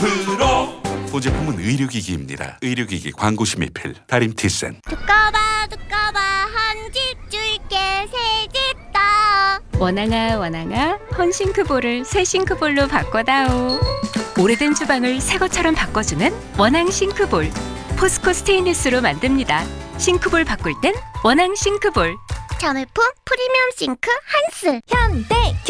프로. 보제품은 의료기기입니다. 의료기기 광고시 미필 다림티센. 두꺼봐 두꺼봐 한 집 줄게 새 집 다. 원앙아 원앙아 헌싱크볼을 새 싱크볼로 바꿔다오. 오래된 주방을 새 것처럼 바꿔주는 원앙 싱크볼. 포스코 스테인리스로 만듭니다. 싱크볼 바꿀 땐 원앙 싱크볼. 자매품 프리미엄 싱크 한스 현대